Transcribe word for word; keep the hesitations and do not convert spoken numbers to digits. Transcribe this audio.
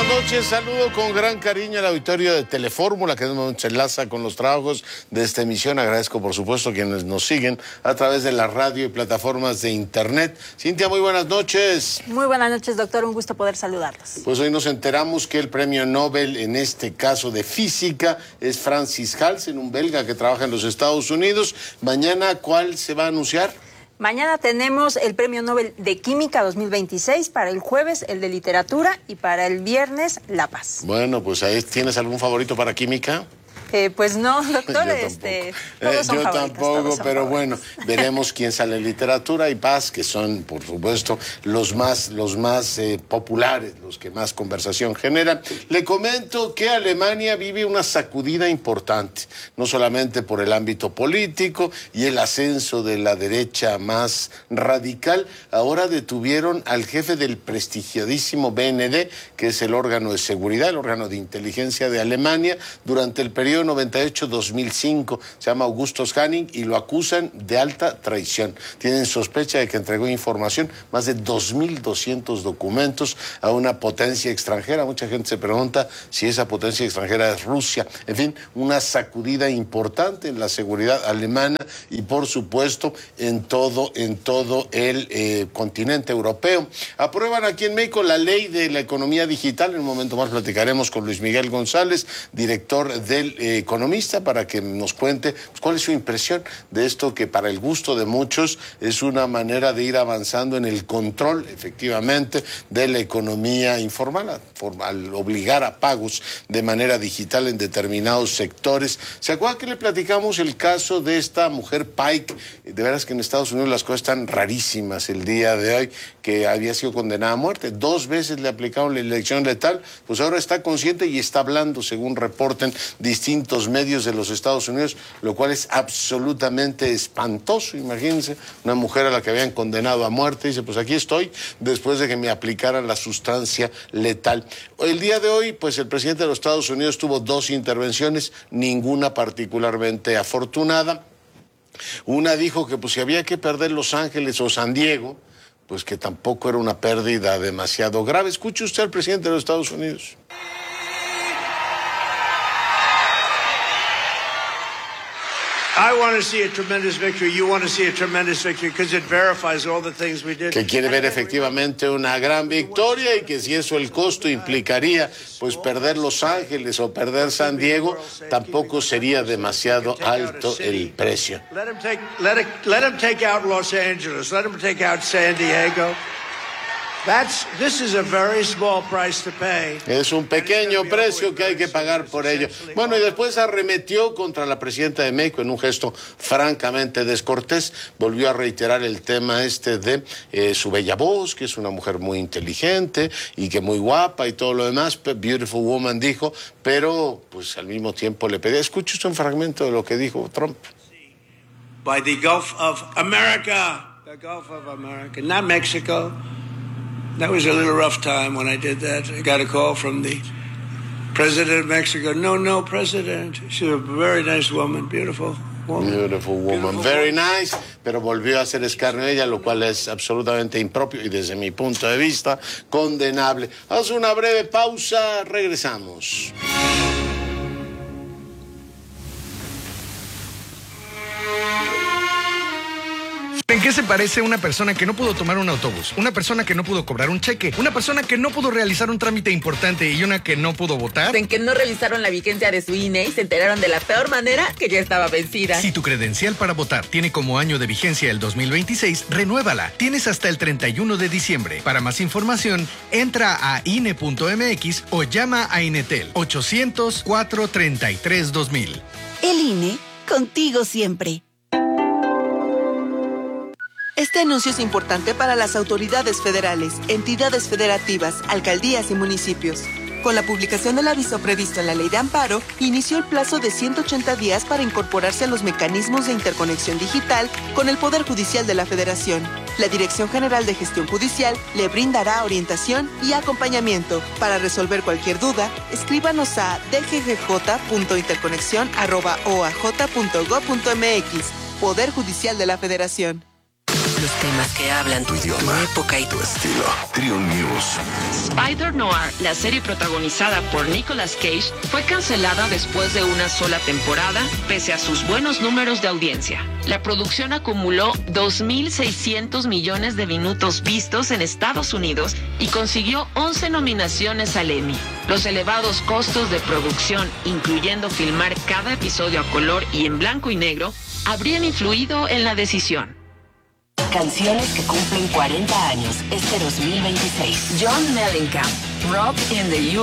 buenas noches. Saludo con gran cariño al auditorio de Telefórmula, que nos enlaza con los trabajos de esta emisión. Agradezco, por supuesto, a quienes nos siguen a través de la radio y plataformas de internet. Cintia, muy buenas noches. Muy buenas noches, doctor. Un gusto poder saludarlos. Pues hoy nos enteramos que el premio Nobel, en este caso de física, es Francis Halsen, un belga que trabaja en los Estados Unidos. Mañana, ¿cuál se va a anunciar? Mañana tenemos el Premio Nobel de Química dos mil veintiséis, para el jueves el de Literatura y para el viernes La Paz. Bueno, pues ahí tienes algún favorito para Química. Eh, pues no, doctor, yo este, tampoco, todos son eh, yo favoritos, tampoco todos son pero favoritos. Bueno, veremos quién sale en Literatura y Paz, que son, por supuesto, los más, los más eh, populares, los que más conversación generan. Le comento que Alemania vive una sacudida importante, no solamente por el ámbito político y el ascenso de la derecha más radical. Ahora detuvieron al jefe del prestigiadísimo B N D, que es el órgano de seguridad, el órgano de inteligencia de Alemania, durante el periodo noventa y ocho a dos mil cinco. Se llama Augustus Hanning y lo acusan de alta traición. Tienen sospecha de que entregó información, más de dos mil doscientos documentos, a una potencia extranjera. Mucha gente se pregunta si esa potencia extranjera es Rusia. En fin, una sacudida importante en la seguridad alemana y, por supuesto, en todo, en todo el eh, continente europeo. Aprueban aquí en México la ley de la economía digital. En un momento más platicaremos con Luis Miguel González, director del eh, Economista, para que nos cuente pues, cuál es su impresión de esto, que para el gusto de muchos es una manera de ir avanzando en el control, efectivamente, de la economía informal, al obligar a pagos de manera digital en determinados sectores. ¿Se acuerda que le platicamos el caso de esta mujer Pike? De veras que en Estados Unidos las cosas están rarísimas el día de hoy, que había sido condenada a muerte. Dos veces le aplicaron la inyección letal, pues ahora está consciente y está hablando, según reporten distintos medios de los Estados Unidos, lo cual es absolutamente espantoso. Imagínense, una mujer a la que habían condenado a muerte, dice, pues aquí estoy, después de que me aplicaran la sustancia letal. El día de hoy, pues el presidente de los Estados Unidos tuvo dos intervenciones, ninguna particularmente afortunada. Una dijo que pues si había que perder Los Ángeles o San Diego, pues que tampoco era una pérdida demasiado grave. Escuche usted al presidente de los Estados Unidos. I want to see a tremendous victory. You want to see a tremendous victory because it verifies all the things we did. Que quiere ver efectivamente una gran victoria y que si eso el costo implicaría pues perder Los Ángeles o perder San Diego, tampoco sería demasiado alto el precio. Let him take, let it, let him take out Los Angeles. Let him take out San Diego. That's, this is a very small price to pay. Es un pequeño precio que hay que pagar por ello. Bueno, y después arremetió contra la presidenta de México en un gesto francamente descortés. Volvió a reiterar el tema este de eh, su bella voz, que es una mujer muy inteligente y que muy guapa y todo lo demás. Beautiful woman, dijo, pero pues al mismo tiempo le pedía. Escuche usted un fragmento de lo que dijo Trump. By the Gulf of America. The Gulf of America, not Mexico. That was a little rough time when I did that. I got a call from the president of Mexico. No, no, president. She's a very nice woman, beautiful woman. Beautiful woman, beautiful very woman. Nice. Pero volvió a hacer escarnio de ella, lo cual es absolutamente impropio y desde mi punto de vista condenable. Haz una breve pausa, regresamos. ¿En qué se parece una persona que no pudo tomar un autobús? Una persona que no pudo cobrar un cheque, una persona que no pudo realizar un trámite importante y una que no pudo votar. En que no revisaron la vigencia de su I N E y se enteraron de la peor manera, que ya estaba vencida. Si tu credencial para votar tiene como año de vigencia el dos mil veintiséis, renuévala. Tienes hasta el treinta y uno de diciembre. Para más información, entra a I N E punto M X o llama a Inetel ochocientos, cuatrocientos treinta y tres, dos mil. El I N E, contigo siempre. Este anuncio es importante para las autoridades federales, entidades federativas, alcaldías y municipios. Con la publicación del aviso previsto en la Ley de Amparo, inició el plazo de ciento ochenta días para incorporarse a los mecanismos de interconexión digital con el Poder Judicial de la Federación. La Dirección General de Gestión Judicial le brindará orientación y acompañamiento. Para resolver cualquier duda, escríbanos a d g g j punto interconexión arroba o a j punto gob punto m x. Poder Judicial de la Federación. los temas que hablan tu idioma, tu época y tu estilo. Trio News. Spider-Noir, la serie protagonizada por Nicolas Cage, fue cancelada después de una sola temporada, pese a sus buenos números de audiencia. La producción acumuló dos mil seiscientos millones de minutos vistos en Estados Unidos y consiguió once nominaciones al Emmy. Los elevados costos de producción, incluyendo filmar cada episodio a color y en blanco y negro, habrían influido en la decisión. Canciones que cumplen cuarenta años este dos mil veintiséis. John Mellencamp, Rock in the U